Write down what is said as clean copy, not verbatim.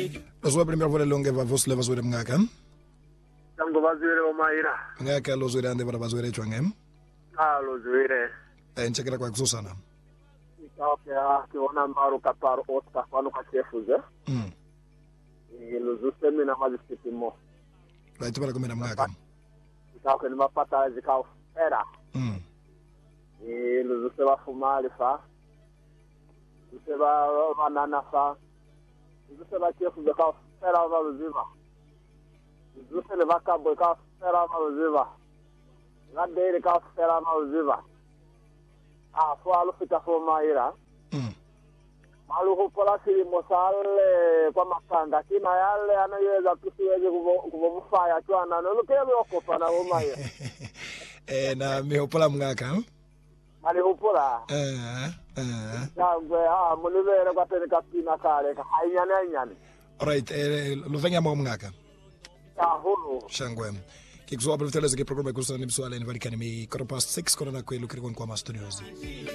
Lozwe primero vole longe va vos leva zwe mngaka. Tango bazwire omaira. Ngaka lozwe ande bara bazwe chwangem. Lozwire. Nchekera kwa kususana. Okay, kiona maru kaparo otka kwano kwa chefuze. Luzuste mina mazisitimo. Right bara kumena mngaka. Ikao ni mapata zikao era. Luzuste wa fumali fa. Luzuste wa banana fa. Luzuste wa chefuze kao era wa luziva. Luzuste le vakabo kao era wa luziva. Ngadere kao era wa luziva. Fua alufika fomaira. Maluku pola siri mosale kwa makanda kina yale anayeweza kusiwezi kuvomufaya chwana nolukebe okopa na fomaira. Na mihopola mngaka. Alihopola. Ngwe mulibere kwa teleka pina kale ka ainyane. Alright, luvenya mo mngaka. Hulu. Shangwe. Kikuzwa abuliteleza ke program kusana nimswala ni valikani mi 6:15 kona na kwelu kirikon kwa mastudios.